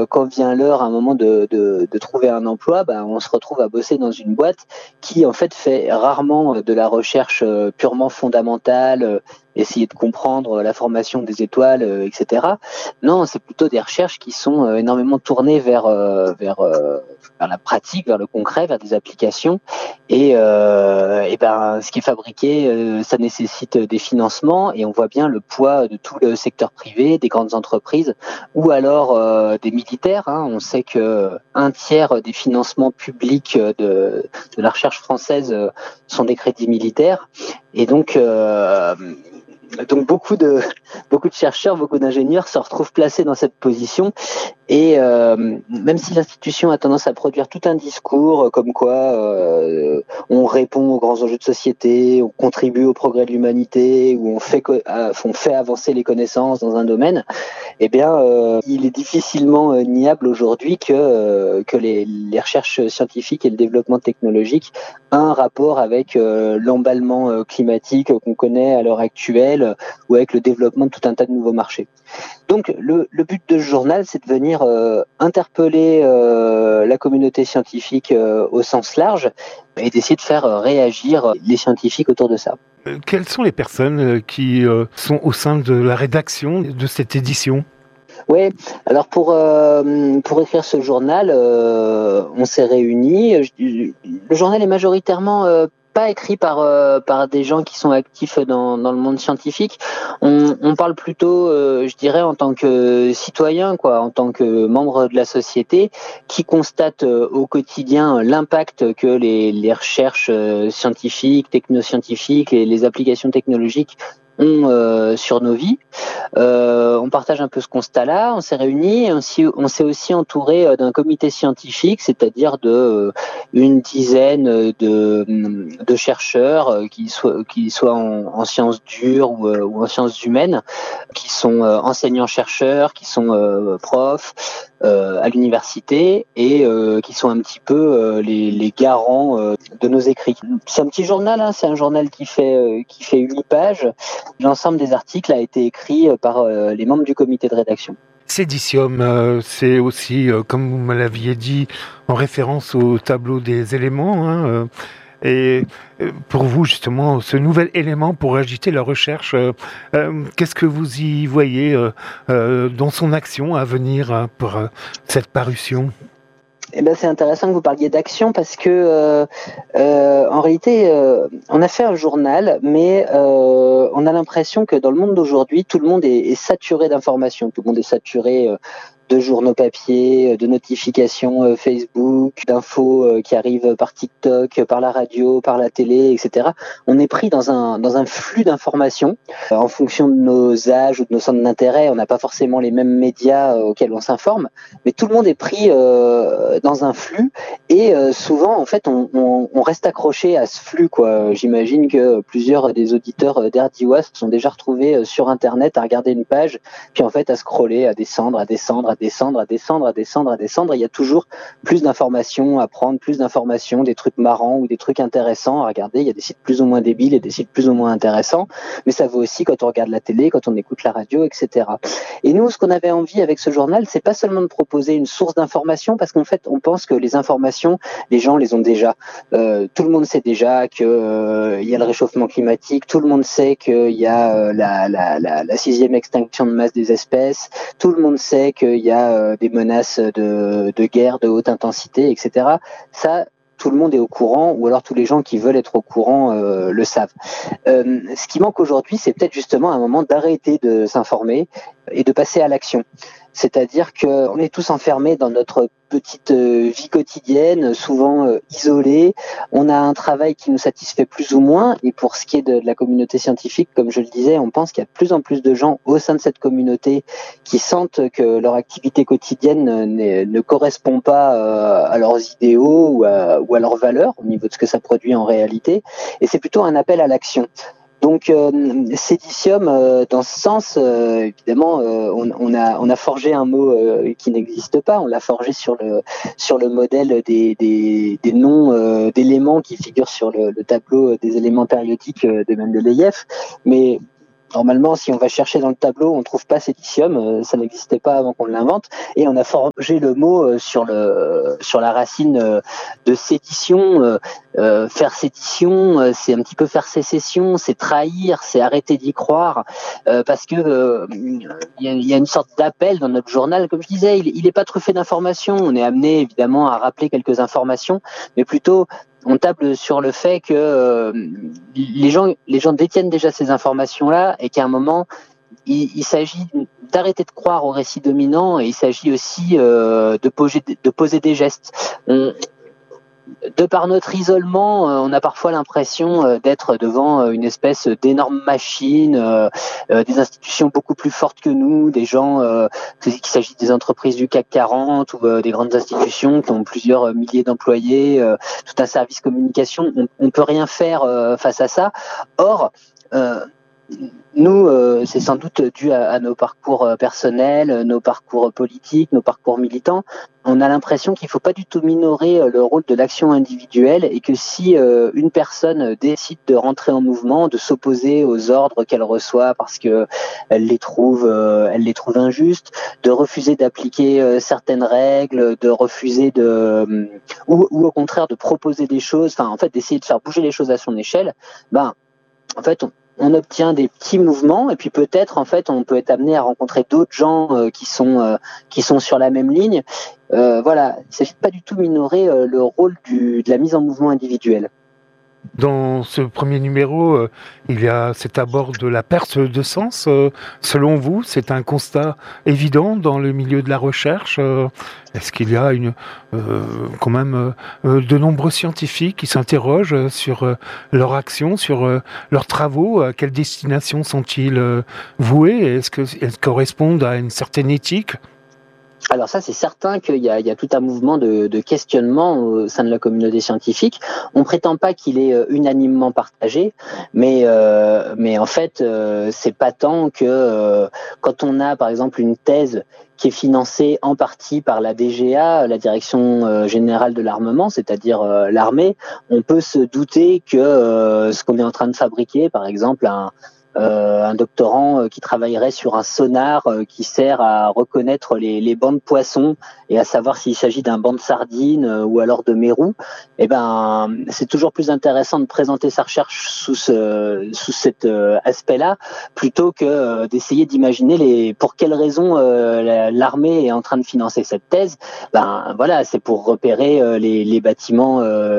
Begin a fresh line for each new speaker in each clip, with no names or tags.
quand vient l'heure à un moment de trouver un emploi, on se retrouve à bosser dans une boîte qui en fait fait rarement de la recherche purement fondamentale, essayer de comprendre la formation des étoiles, etc. Non, c'est plutôt des recherches qui sont énormément tournées vers la pratique, vers le concret, vers des applications. Ce qui est fabriqué, ça nécessite des financements, et on voit bien le poids de tout le secteur privé, des grandes entreprises, ou alors des militaires. On sait que un tiers des financements publics de la recherche française sont des crédits militaires, et donc beaucoup de chercheurs, beaucoup d'ingénieurs se retrouvent placés dans cette position. Et même si l'institution a tendance à produire tout un discours comme quoi on répond aux grands enjeux de société, on contribue au progrès de l'humanité, ou on fait avancer les connaissances dans un domaine, il est difficilement niable aujourd'hui que les recherches scientifiques et le développement technologique a un rapport avec l'emballement climatique qu'on connaît à l'heure actuelle, ou avec le développement de tout un tas de nouveaux marchés. Donc le but de ce journal, c'est de venir interpeller la communauté scientifique au sens large, et d'essayer de faire réagir les scientifiques autour de ça.
Quelles sont les personnes qui sont au sein de la rédaction de cette édition ?
Oui, alors pour écrire ce journal, on s'est réunis. Le journal est majoritairement pas écrit par des gens qui sont actifs dans le monde scientifique. On parle plutôt, je dirais, en tant que citoyen, en tant que membre de la société, qui constate au quotidien l'impact que les recherches scientifiques, technoscientifiques et les applications technologiques ont sur nos vies. On partage un peu ce constat-là. On s'est réunis, et on s'est aussi entouré d'un comité scientifique, c'est-à-dire de une dizaine de chercheurs qui soient en sciences dures ou en sciences humaines, qui sont enseignants-chercheurs, qui sont profs à l'université, et qui sont un petit peu les garants de nos écrits. C'est un petit journal, c'est un journal qui fait 8 pages. L'ensemble des articles a été écrit par les membres du comité de rédaction.
Cédicium, c'est aussi, comme vous me l'aviez dit, en référence au tableau des éléments. Et pour vous, justement, ce nouvel élément pour agiter la recherche, qu'est-ce que vous y voyez dans son action à venir pour cette parution ?
C'est intéressant que vous parliez d'action, parce que en réalité, on a fait un journal, mais on a l'impression que dans le monde d'aujourd'hui, tout le monde est saturé d'informations, tout le monde est saturé de journaux papier, de notifications Facebook, d'infos qui arrivent par TikTok, par la radio, par la télé, etc. On est pris dans un flux d'informations en fonction de nos âges ou de nos centres d'intérêt. On n'a pas forcément les mêmes médias auxquels on s'informe, mais tout le monde est pris dans un flux, et souvent en fait on reste accroché à ce flux, J'imagine que plusieurs des auditeurs d'RDOA se sont déjà retrouvés sur internet à regarder une page, puis en fait à scroller, à descendre. Il y a toujours plus d'informations à prendre, plus d'informations, des trucs marrants ou des trucs intéressants à regarder. Il y a des sites plus ou moins débiles et des sites plus ou moins intéressants, mais ça vaut aussi quand on regarde la télé, quand on écoute la radio, etc. Et nous, ce qu'on avait envie avec ce journal, c'est pas seulement de proposer une source d'information, parce qu'en fait, on pense que les informations, les gens les ont déjà. Tout le monde sait déjà que il y a le réchauffement climatique, tout le monde sait qu'il y a la 6e extinction de masse des espèces, tout le monde sait qu'il y a des menaces de guerre de haute intensité, etc. Ça, tout le monde est au courant, ou alors tous les gens qui veulent être au courant le savent. Ce qui manque aujourd'hui, c'est peut-être justement un moment d'arrêter de s'informer et de passer à l'action. C'est-à-dire qu'on est tous enfermés dans notre petite vie quotidienne, souvent isolée. On a un travail qui nous satisfait plus ou moins, et pour ce qui est de la communauté scientifique, comme je le disais, on pense qu'il y a de plus en plus de gens au sein de cette communauté qui sentent que leur activité quotidienne ne correspond pas à leurs idéaux ou à leurs valeurs au niveau de ce que ça produit en réalité, et c'est plutôt un appel à l'action. Donc, Cédicium, dans ce sens, évidemment, on a forgé un mot qui n'existe pas. On l'a forgé sur le modèle des noms d'éléments qui figurent sur le tableau des éléments périodiques de Mendeleïev. Mais Normalement, si on va chercher dans le tableau, on trouve pas séditium, ça n'existait pas avant qu'on l'invente, et on a forgé le mot sur la racine de sédition. Faire sédition, c'est un petit peu faire sécession, c'est trahir, c'est arrêter d'y croire, parce que il y a une sorte d'appel dans notre journal. Comme je disais, il est pas truffé d'informations. On est amené évidemment à rappeler quelques informations, mais plutôt on table sur le fait que les gens détiennent déjà ces informations-là et qu'à un moment, il s'agit d'arrêter de croire au récit dominant et il s'agit aussi de poser des gestes. De par notre isolement, on a parfois l'impression d'être devant une espèce d'énorme machine, des institutions beaucoup plus fortes que nous, des gens, qu'il s'agisse des entreprises du CAC 40 ou des grandes institutions qui ont plusieurs milliers d'employés, tout un service communication. On peut rien faire face à ça. Or, nous, c'est sans doute dû à nos parcours personnels, nos parcours politiques, nos parcours militants. On a l'impression qu'il ne faut pas du tout minorer le rôle de l'action individuelle et que si une personne décide de rentrer en mouvement, de s'opposer aux ordres qu'elle reçoit parce que elle les trouve injustes, de refuser d'appliquer certaines règles, de refuser ou au contraire de proposer des choses, enfin en fait d'essayer de faire bouger les choses à son échelle, en fait on obtient des petits mouvements et puis peut-être en fait on peut être amené à rencontrer d'autres gens qui sont sur la même ligne. Voilà, il ne s'agit pas du tout de minorer le rôle de la mise en mouvement individuelle.
Dans ce premier numéro, il y a cet abord de la perte de sens. Selon vous, c'est un constat évident dans le milieu de la recherche. Est-ce qu'il y a quand même de nombreux scientifiques qui s'interrogent sur leur action, sur leurs travaux? À quelle destination sont-ils voués? Est-ce qu'elles correspondent à une certaine éthique?
Alors ça, c'est certain qu'il y a tout un mouvement de questionnement au sein de la communauté scientifique. On prétend pas qu'il est unanimement partagé, mais en fait, c'est patent que quand on a, par exemple, une thèse qui est financée en partie par la DGA, la Direction Générale de l'Armement, c'est-à-dire l'armée, on peut se douter que ce qu'on est en train de fabriquer, par exemple, un doctorant qui travaillerait sur un sonar qui sert à reconnaître les bancs de poissons et à savoir s'il s'agit d'un banc de sardines ou alors de mérou, c'est toujours plus intéressant de présenter sa recherche sous cet aspect-là plutôt que d'essayer d'imaginer pour quelles raisons l'armée est en train de financer cette thèse. Voilà, c'est pour repérer les bâtiments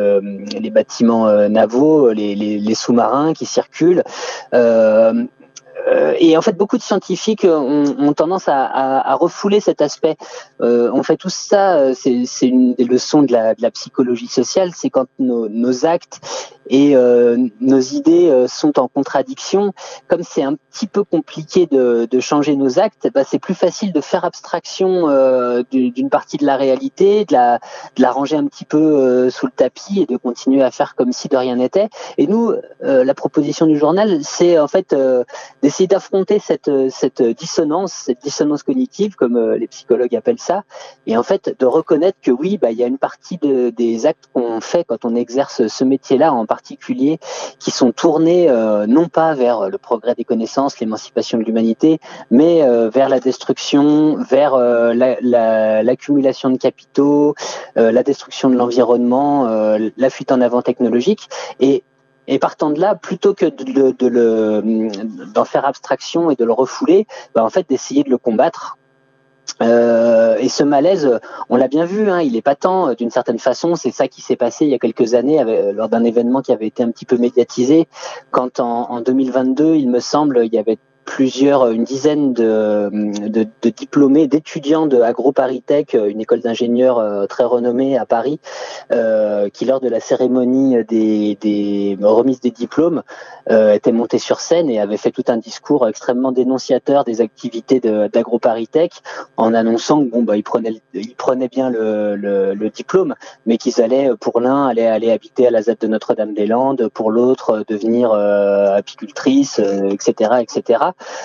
navaux, les sous-marins qui circulent. Et en fait, beaucoup de scientifiques ont tendance à refouler cet aspect. On fait tout ça, c'est une des leçons de la psychologie sociale, c'est quand nos actes et nos idées sont en contradiction. Comme c'est un petit peu compliqué de changer nos actes, c'est plus facile de faire abstraction d'une partie de la réalité, de la ranger un petit peu sous le tapis et de continuer à faire comme si de rien n'était. Et nous, la proposition du journal, c'est en fait d'essayer d'affronter cette dissonance cognitive, comme les psychologues appellent ça, et en fait de reconnaître que oui, il y a une partie des actes qu'on fait quand on exerce ce métier-là en particulier, qui sont tournés non pas vers le progrès des connaissances, l'émancipation de l'humanité, mais vers la destruction, vers l'accumulation de capitaux, la destruction de l'environnement, la fuite en avant technologique. Et partant de là, plutôt que d'en faire abstraction et de le refouler, en fait d'essayer de le combattre. Et ce malaise, on l'a bien vu, il est patent d'une certaine façon. C'est ça qui s'est passé il y a quelques années lors d'un événement qui avait été un petit peu médiatisé, quand en 2022, il me semble, il y avait une dizaine de diplômés, d'étudiants de AgroParisTech, une école d'ingénieurs très renommée à Paris, qui lors de la cérémonie des remises des diplômes étaient montés sur scène et avaient fait tout un discours extrêmement dénonciateur des activités d'AgroParisTech, en annonçant que ils prenaient bien le diplôme, mais qu'ils allaient, pour l'un, aller habiter à la ZAD de Notre-Dame-des-Landes, pour l'autre devenir apicultrice, etc.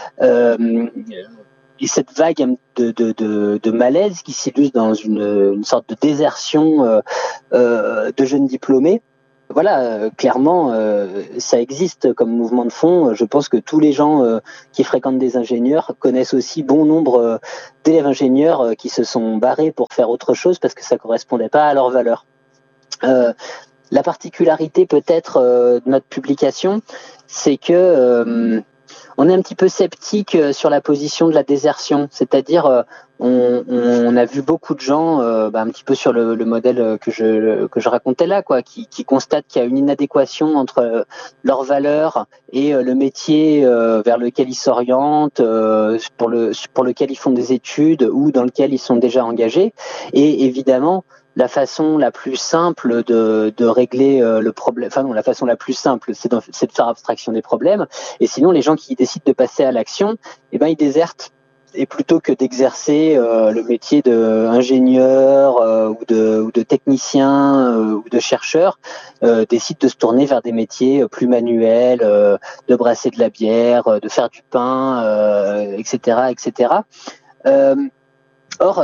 Et cette vague de malaise qui s'illustre dans une sorte de désertion de jeunes diplômés, voilà, clairement, ça existe comme mouvement de fond. Je pense que tous les gens qui fréquentent des ingénieurs connaissent aussi bon nombre d'élèves ingénieurs qui se sont barrés pour faire autre chose parce que ça correspondait pas à leurs valeurs. La particularité peut-être de notre publication, c'est que on est un petit peu sceptique sur la position de la désertion, c'est-à-dire on a vu beaucoup de gens, un petit peu sur le modèle que je racontais là, quoi, qui constatent qu'il y a une inadéquation entre leurs valeurs et le métier vers lequel ils s'orientent, pour lequel ils font des études ou dans lequel ils sont déjà engagés. Et évidemment, la façon la plus simple de régler le problème, enfin non, la façon la plus simple, c'est de faire abstraction des problèmes. Et sinon, les gens qui décident de passer à l'action, eh ben, ils désertent. Et plutôt que d'exercer le métier d'ingénieur ou de technicien ou de chercheur, décident de se tourner vers des métiers plus manuels, de brasser de la bière, de faire du pain, etc., etc. Or,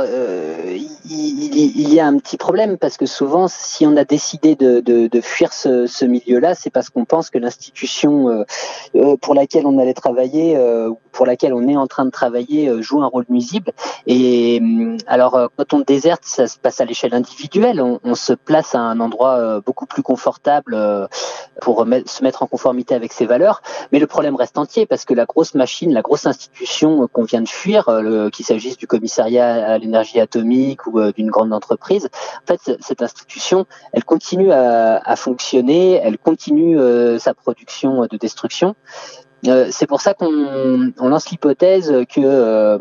il y a un petit problème parce que souvent, si on a décidé de fuir ce milieu-là, c'est parce qu'on pense que l'institution pour laquelle on allait travailler, pour laquelle on est en train de travailler, joue un rôle nuisible. Et alors, quand on déserte, ça se passe à l'échelle individuelle. On se place à un endroit beaucoup plus confortable pour se mettre en conformité avec ses valeurs. Mais le problème reste entier parce que la grosse machine, la grosse institution qu'on vient de fuir, qu'il s'agisse du commissariat à l'énergie atomique ou d'une grande entreprise, en fait, cette institution, elle continue à fonctionner, elle continue sa production de destruction. C'est pour ça qu'on lance l'hypothèse que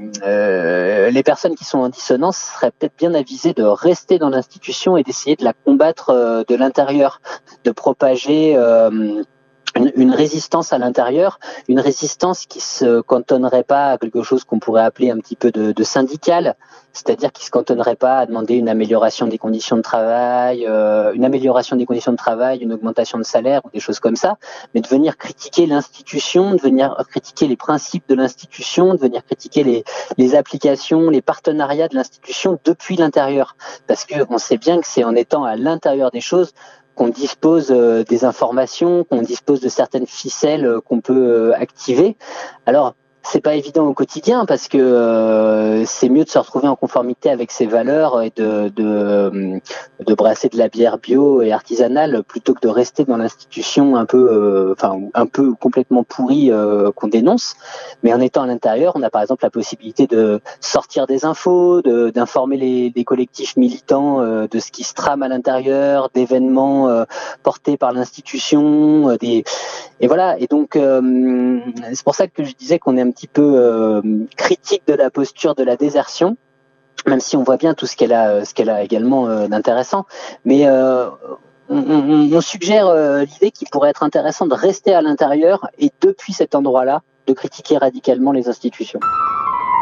les personnes qui sont en dissonance seraient peut-être bien avisées de rester dans l'institution et d'essayer de la combattre de l'intérieur, de propager une résistance à l'intérieur, une résistance qui se cantonnerait pas à quelque chose qu'on pourrait appeler un petit peu de syndical, c'est-à-dire qui se cantonnerait pas à demander une amélioration des conditions de travail, une augmentation de salaire ou des choses comme ça, mais de venir critiquer l'institution, de venir critiquer les principes de l'institution, de venir critiquer les applications, les partenariats de l'institution depuis l'intérieur, parce que on sait bien que c'est en étant à l'intérieur des choses qu'on dispose des informations, qu'on dispose de certaines ficelles qu'on peut activer. Alors, c'est pas évident au quotidien parce que c'est mieux de se retrouver en conformité avec ses valeurs et de brasser de la bière bio et artisanale plutôt que de rester dans l'institution un peu complètement pourrie qu'on dénonce. Mais en étant à l'intérieur, on a par exemple la possibilité de sortir des infos, d'informer les collectifs militants de ce qui se trame à l'intérieur, d'événements portés par l'institution, et voilà. Et donc c'est pour ça que je disais qu'on est un petit peu critique de la posture de la désertion, même si on voit bien tout ce qu'elle a également d'intéressant. Mais on suggère l'idée qu'il pourrait être intéressant de rester à l'intérieur et depuis cet endroit-là, de critiquer radicalement les institutions.